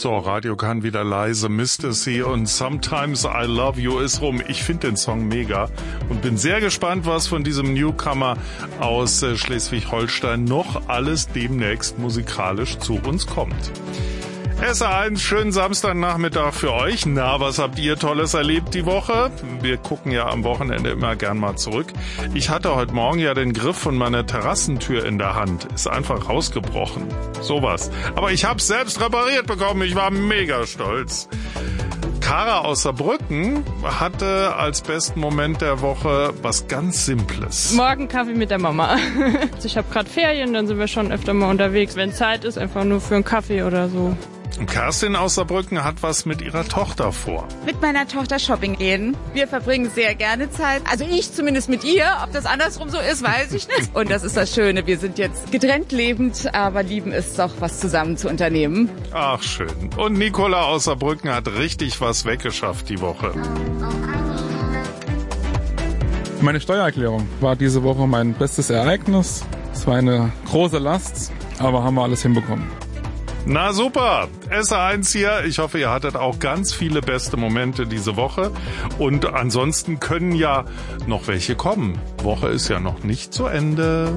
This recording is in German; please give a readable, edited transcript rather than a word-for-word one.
So, Radio kann wieder leise, Mr. C und Sometimes I Love You ist rum. Ich finde den Song mega und bin sehr gespannt, was von diesem Newcomer aus Schleswig-Holstein noch alles demnächst musikalisch zu uns kommt. SR1, schönen Samstagnachmittag für euch. Na, was habt ihr Tolles erlebt die Woche? Wir gucken ja am Wochenende immer gern mal zurück. Ich hatte heute Morgen ja den Griff von meiner Terrassentür in der Hand. Ist einfach rausgebrochen. Sowas. Aber ich hab's selbst repariert bekommen. Ich war mega stolz. Kara aus Saarbrücken hatte als besten Moment der Woche was ganz Simples. Morgen Kaffee mit der Mama. Ich habe gerade Ferien, dann sind wir schon öfter mal unterwegs. Wenn Zeit ist, einfach nur für einen Kaffee oder so. Kerstin aus Saarbrücken hat was mit ihrer Tochter vor. Mit meiner Tochter shopping gehen. Wir verbringen sehr gerne Zeit. Also ich zumindest mit ihr. Ob das andersrum so ist, weiß ich nicht. Und das ist das Schöne. Wir sind jetzt getrennt lebend, aber lieben es doch, was zusammen zu unternehmen. Ach, schön. Und Nicola aus Saarbrücken hat richtig was weggeschafft die Woche. Meine Steuererklärung war diese Woche mein bestes Ereignis. Es war eine große Last, aber haben wir alles hinbekommen. Na super, SR1 hier. Ich hoffe, ihr hattet auch ganz viele beste Momente diese Woche. Und ansonsten können ja noch welche kommen. Woche ist ja noch nicht zu Ende.